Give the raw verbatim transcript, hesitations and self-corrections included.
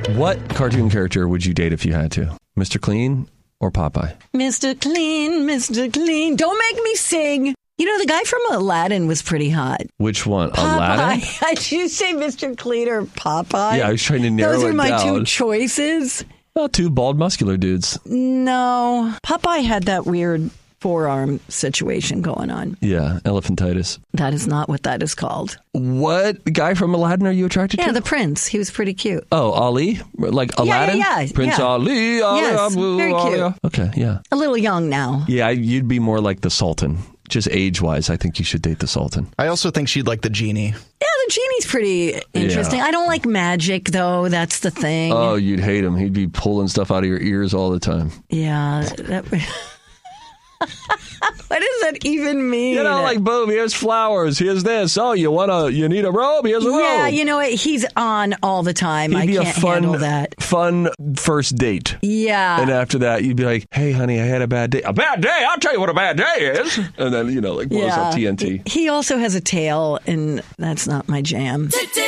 What cartoon character would you date if you had to? Mister Clean or Popeye? Mister Clean, Mister Clean. Don't make me sing. You know, the guy from Aladdin was pretty hot. Which one? Popeye. Aladdin? Did you say Mister Clean or Popeye? Yeah, I was trying to narrow it down. Those are my two choices. Well, two bald, muscular dudes. No. Popeye had that weird forearm situation going on. Yeah, elephantitis. That is not what that is called. What guy from Aladdin are you attracted yeah, to? Yeah, the prince. He was pretty cute. Oh, Ali? Like Aladdin? Yeah, yeah, yeah. Prince yeah. Ali, Ali, yes, Abu, very cute. Ali. Okay, yeah. A little young now. Yeah, you'd be more like the Sultan. Just age-wise, I think you should date the Sultan. I also think she'd like the genie. Yeah, the genie's pretty interesting. Yeah. I don't like magic, though. That's the thing. Oh, you'd hate him. He'd be pulling stuff out of your ears all the time. Yeah. That... What does that even mean? You know, like, boom, here's flowers. Here's this. Oh, you want to, you need a robe? Here's a robe. Yeah, you know what? He's on all the time. He'd I be can't a fun, handle that. Fun first date. Yeah. And after that, you'd be like, hey, honey, I had a bad day. A bad day? I'll tell you what a bad day is. And then, you know, like, blows yeah. up T N T. He also has a tail, and that's not my jam.